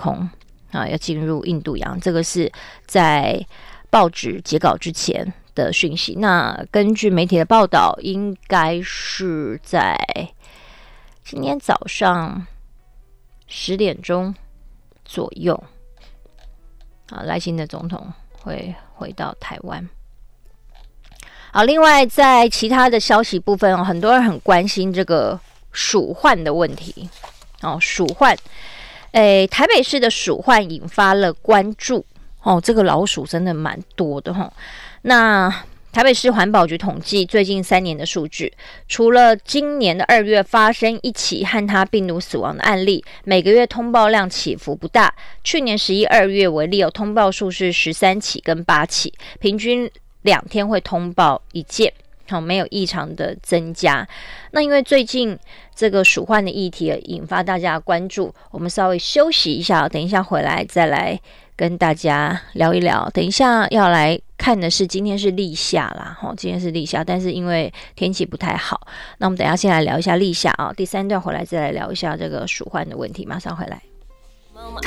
空要进入印度洋，这个是在报纸截稿之前的讯息。那根据媒体的报道，应该是在今天早上10点钟左右，赖清德总统会回到台湾。好，另外在其他的消息部分，很多人很关心这个鼠患的问题。鼠患，台北市的鼠患引发了关注。这个老鼠真的蛮多的。那台北市环保局统计最近3年的数据，除了今年的2月发生1起汉他病毒死亡的案例，每个月通报量起伏不大。去年11、2月为例，通报数是13起跟8起，平均2天会通报1件，没有异常的增加。那因为最近这个鼠患的议题引发大家的关注，我们稍微休息一下，等一下回来再来跟大家聊一聊。等一下要来看的是今天是立夏啦，今天是立夏，但是因为天气不太好，那我们等一下先来聊一下立夏第3段回来再来聊一下这个鼠患的问题，马上回来。